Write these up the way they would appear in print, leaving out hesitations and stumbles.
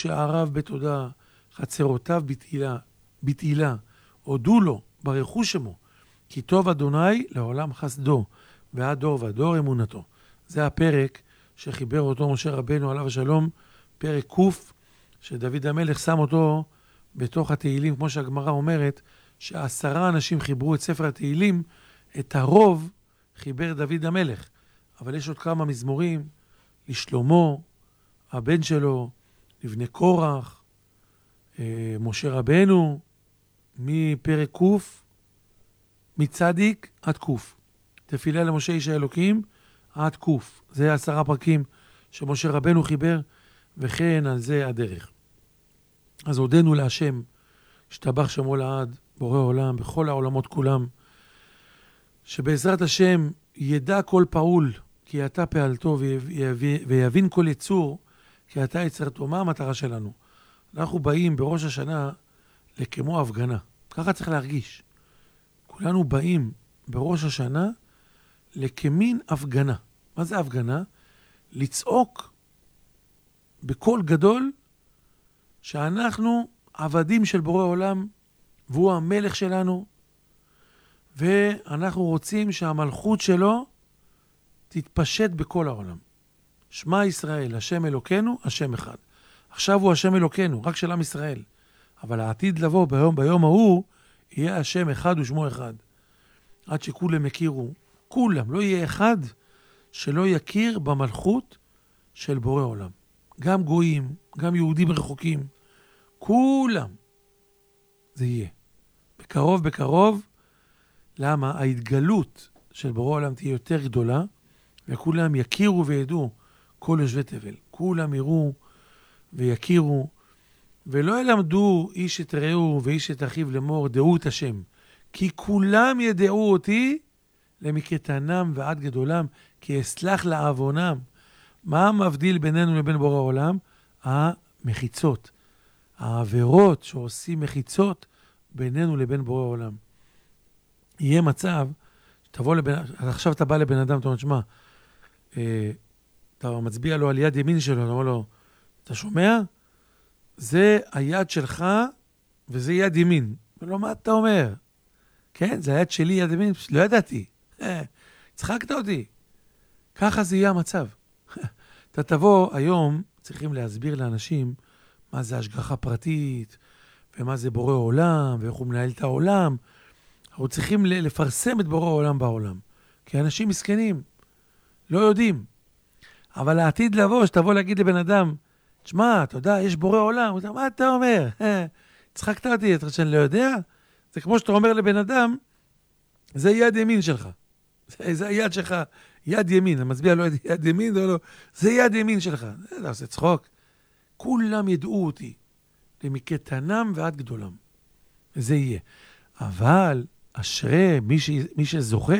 שעריו בתודה, חצרותיו בתהילה, הודו לו, ברכו שמו, כי טוב אדוני לעולם חסדו, ועד דור ודור אמונתו. זה הפרק שחיבר אותו משה רבנו עליו השלום, פרק קוף, שדוד המלך שם אותו בתוך התהילים, כמו שהגמרא אומרת, ש10 אנשים חיברו את ספר התהילים, את הרוב חיבר דוד המלך. אבל יש עוד כמה מזמורים, לשלמה, הבן שלו, לבני קורח, משה רבנו, מפרק קוף, מצדיק עד קוף. תפילה למשה איש האלוקים עד קוף. זה 10 פרקים שמשה רבנו חיבר, וכן על זה הדרך. אז הודנו להשם, השתבח שמו לעד, בורא עולם, בכל העולמות כולם, שבעזרת השם ידע כל פעול, כי אתה פעלתו, ויבין כל יצור, כי אתה יצרתו. מה המטרה שלנו? אנחנו באים בראש השנה לכמו הפגנה. ככה צריך להרגיש. כולנו באים בראש השנה לכמין הפגנה. מה זה הפגנה? לצעוק בקול גדול שאנחנו עבדים של בורא עולם, והוא המלך שלנו, ואנחנו רוצים שהמלכות שלו תתפשט בכל העולם. שמע ישראל, השם אלוקנו, השם אחד. עכשיו הוא השם אלוקנו, רק של עם ישראל. אבל העתיד לבוא ביום ההוא, יהיה השם אחד ושמו אחד. עד שכולם יכירו, כולם, לא יהיה אחד שלא יכיר במלכות של בורא עולם. גם גויים, גם יהודים רחוקים, כולם. זה יהיה. בקרוב, למה? ההתגלות של בורא עולם תהיה יותר גדולה, וכולם יכירו וידעו כל יושבי תבל. כולם יראו ויכירו, ולא ילמדו איש את רעהו ואיש את אחיו לאמור, דעו את השם. כי כולם ידעו אותי למקטנם ועד גדולם, כי אסלח לעוונם. מה מבדיל בינינו לבין בורא העולם? המחיצות. העבירות שעושים מחיצות בינינו לבין בורא העולם. יהיה מצב, עכשיו אתה בא לבן אדם, אתה אומר, שמה, אתה מצביע לו על יד ימין שלו, אתה אומר לו, אתה שומע? זה היד שלך וזה יד ימין. ולא, מה אתה אומר? כן, זה היד שלי, יד ימין, לא ידעתי. צחקת אותי. ככה זה יהיה המצב. אתה תבוא היום, צריכים להסביר לאנשים מה זה השגחה פרטית, ומה זה בורא עולם, ואיך הוא מנהל את העולם. אנחנו צריכים לפרסם את בורא העולם בעולם. כי אנשים מסכנים, לא יודעים. אבל העתיד לבוא, שתבוא להגיד לבן אדם, תשמע, אתה יודע, יש בורא עולם. הוא אומר, מה אתה אומר? צחקת אותי, אתה שאני לא יודע? זה כמו שאתה אומר לבן אדם, זה יד ימין שלך. זה היד שלך, יד ימין. אני מצביע לו יד ימין, לא, זה יד ימין שלך. זה עושה צחוק. כולם ידעו אותי, למקטנם ועד גדולם. זה יהיה. אבל אשרי מי שזוכה,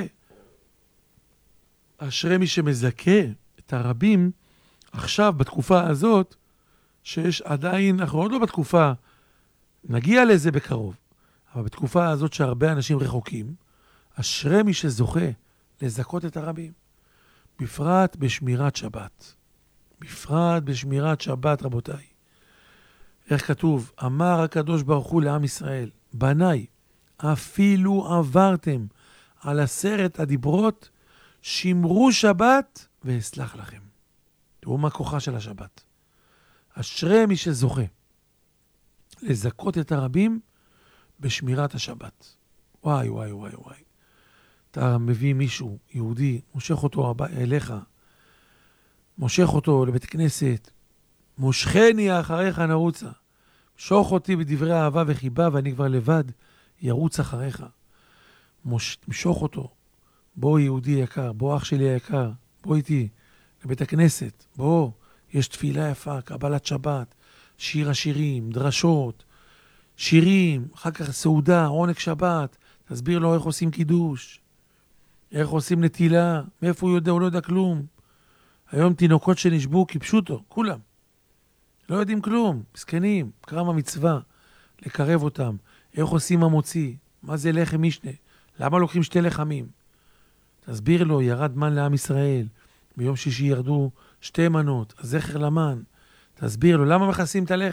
אשרי מי שמזכה את הרבים, עכשיו בתקופה הזאת, שיש עדיין, אנחנו עוד לא בתקופה, נגיע לזה בקרוב, אבל בתקופה הזאת שהרבה אנשים רחוקים, אשרי מי שזוכה לזכות את הרבים. בפרט בשמירת שבת. בפרט בשמירת שבת, רבותיי. איך כתוב? אמר הקדוש ברוך הוא לעם ישראל, בניי, אפילו עברתם על 10 הדיברות, שמרו שבת ואסלח לכם. תראו מה כוחה של השבת. אשרי מי שזוכה לזכות את הרבים בשמירת השבת. וואי, וואי, וואי, וואי. אתה מביא מישהו, יהודי, מושך אותו אליך, מושך אותו לבית כנסת, מושכני אחריך נרוצה, משוך אותי בדברי אהבה וחיבה ואני כבר לבד, ירוץ אחריך. משוך אותו, בוא יהודי יקר, בוא אח שלי היקר, בוא איתי לבית הכנסת, בוא, יש תפילה יפה, קבלת שבת, שיר השירים, דרשות, שירים, אחר כך סעודה, עונג שבת, תסביר לו איך עושים קידוש, איך עושים נטילה, מאיפה הוא יודע, הוא לא יודע כלום. היום תינוקות שנשבו, כיבשו אותו, כולם. לא יודעים כלום, מסכנים, קרם המצווה, לקרב אותם, איך עושים המוציא, מה זה לחם משנה, למה לוקחים 2 לחמים. תסביר לו, ירד מן לעם ישראל, ביום שישי ירדו 2 מנות, הזכר למן. תסביר לו, למה מכסים את הלחם?